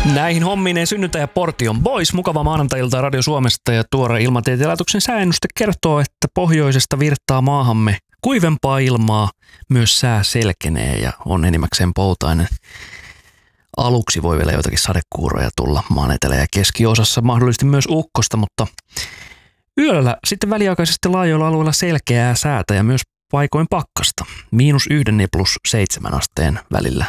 Näihin hommiin synnyttäjäportti on boys. Mukava maanantai-ilta Radio Suomesta ja tuore Ilmatieteen laitoksen sääennuste kertoo, että pohjoisesta virtaa maahamme kuivempaa ilmaa. Myös sää selkenee ja on enimmäkseen poutainen. Aluksi voi vielä joitakin sadekuuroja tulla maan etelä- ja keskiosassa, mahdollisesti myös ukkosta, mutta yöllä sitten väliaikaisesti laajoilla alueilla selkeää säätä ja myös paikoin pakkasta. -1 ja +7 asteen välillä